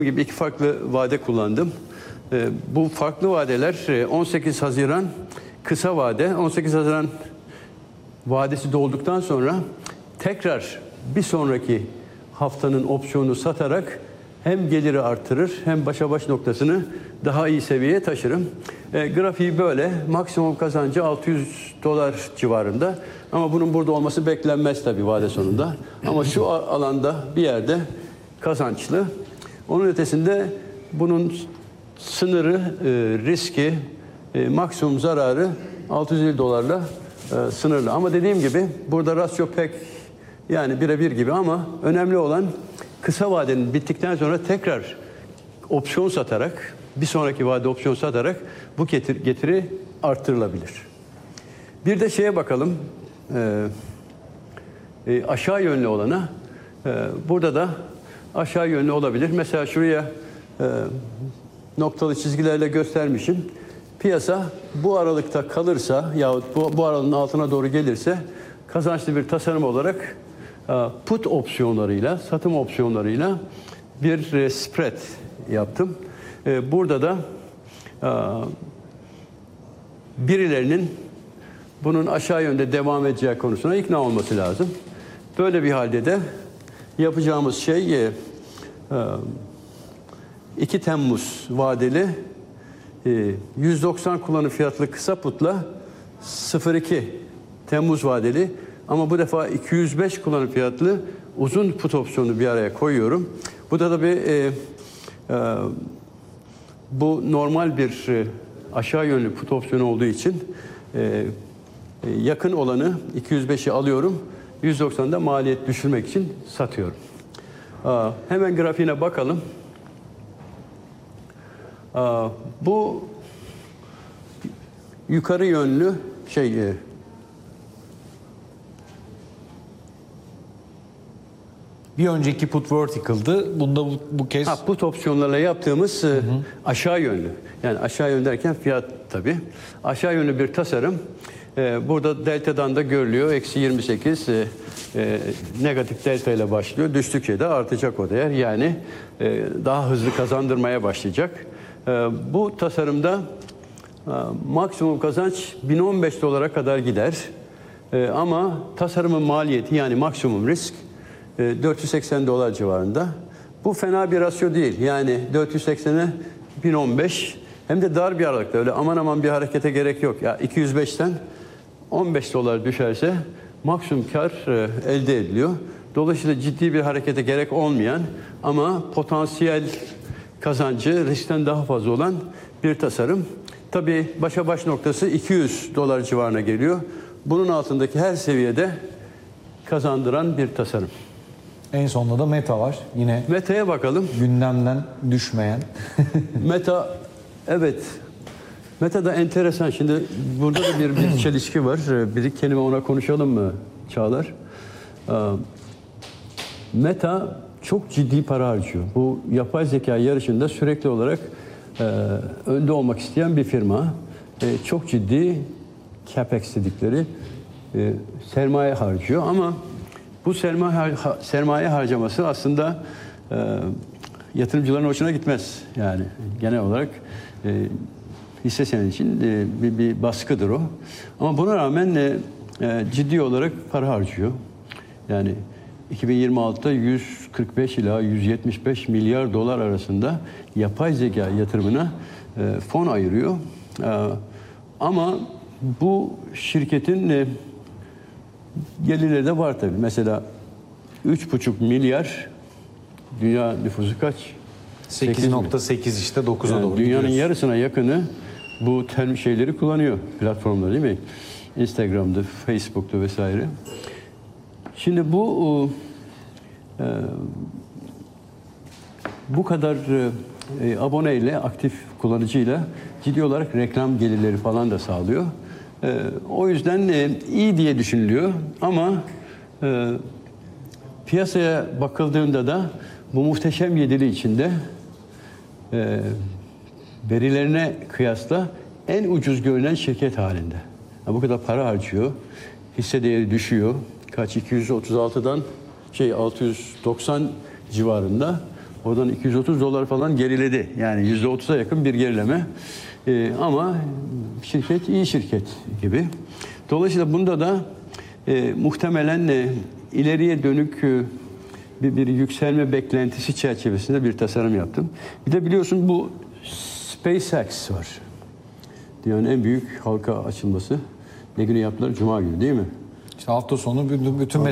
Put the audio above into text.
gibi iki farklı vade kullandım. Bu farklı vadeler 18 Haziran kısa vade. 18 Haziran vadesi dolduktan sonra tekrar bir sonraki haftanın opsiyonunu satarak hem geliri artırır hem başa baş noktasını daha iyi seviyeye taşırım. Grafiği böyle. Maksimum kazancı $600 civarında. Ama bunun burada olması beklenmez tabii vade sonunda. Ama şu alanda bir yerde kazançlı. Onun ötesinde bunun sınırı, riski, maksimum zararı $650 sınırlı. Ama dediğim gibi burada rasyo pek yani birebir gibi ama önemli olan kısa vadenin bittikten sonra tekrar opsiyon satarak, bir sonraki vade opsiyon satarak bu getiri arttırılabilir. Bir de şeye bakalım, aşağı yönlü olana. Burada da aşağı yönlü olabilir. Mesela şuraya noktalı çizgilerle göstermişim. Piyasa bu aralıkta kalırsa yahut bu aralığın altına doğru gelirse kazançlı bir tasarım olarak put opsiyonlarıyla, satım opsiyonlarıyla bir spread yaptım. Burada da birilerinin bunun aşağı yönde devam edeceği konusuna ikna olması lazım. Böyle bir halde de yapacağımız şey 2 Temmuz vadeli 190 kullanım fiyatlı kısa putla 02 Temmuz vadeli ama bu defa 205 kullanım fiyatlı uzun put opsiyonu bir araya koyuyorum. Bu da tabii bu normal bir aşağı yönlü put opsiyonu olduğu için yakın olanı 205'i alıyorum. 190'da maliyet düşürmek için satıyorum. Hemen grafiğine bakalım. Bu yukarı yönlü bir önceki put vertical'dı. Bunda bu kez put opsiyonlarla yaptığımız aşağı yönlü. Yani aşağı yönlü derken fiyat tabii. Aşağı yönlü bir tasarım. Burada delta'dan da görülüyor. Eksi 28 negatif delta ile başlıyor. Düştükçe de artacak o değer. Yani daha hızlı kazandırmaya başlayacak. Bu tasarımda maksimum kazanç $1015 kadar gider. Ama tasarımın maliyeti yani maksimum risk $480 civarında. Bu fena bir rasyo değil. Yani 480'e 1015 hem de dar bir aralıkta. Öyle aman aman bir harekete gerek yok. Ya 205'ten $15 düşerse maksimum kar elde ediliyor. Dolayısıyla ciddi bir harekete gerek olmayan ama potansiyel kazancı riskten daha fazla olan bir tasarım. Tabii başa baş noktası $200 civarına geliyor. Bunun altındaki her seviyede kazandıran bir tasarım. en sonunda da Meta var. Yine Meta'ya bakalım. gündemden düşmeyen. Meta, evet. Meta da enteresan. Şimdi burada da bir çelişki var. Bir kelime ona konuşalım mı Çağlar? Meta çok ciddi para harcıyor. Bu yapay zeka yarışında sürekli olarak önde olmak isteyen bir firma. Çok ciddi capex dedikleri sermaye harcıyor ama bu sermaye harcaması aslında yatırımcıların hoşuna gitmez. Yani genel olarak hisse senedi için bir baskıdır o. Ama buna rağmen ciddi olarak para harcıyor. Yani 2026'da 145 ila 175 milyar dolar arasında yapay zeka yatırımına fon ayırıyor. Ama bu şirketin gelirleri de var tabii. Mesela 3,5 milyar, dünya nüfusu kaç? 8.8 işte 9'a yani doğru dünyanın gidiyoruz. yarısına yakını bu şeyleri kullanıyor. Platformları değil mi? Instagram'da, Facebook'ta vesaire. Şimdi bu kadar aboneyle, aktif kullanıcıyla ciddi olarak reklam gelirleri falan da sağlıyor. O yüzden iyi diye düşünülüyor ama piyasaya bakıldığında da bu muhteşem yedili içinde verilerine kıyasla en ucuz görünen şirket halinde. Bu kadar para harcıyor, hisse değeri düşüyor. Kaç 236'dan 690 civarında Oradan $230 falan geriledi. Yani %30'a yakın bir gerileme. Ama şirket iyi şirket gibi. Dolayısıyla bunda da muhtemelen ileriye dönük bir yükselme beklentisi çerçevesinde bir tasarım yaptım. Bir de biliyorsun bu SpaceX var. Dünyanın en büyük halka açılması. Ne günü yaptılar? Cuma günü değil mi? İşte hafta sonu bütün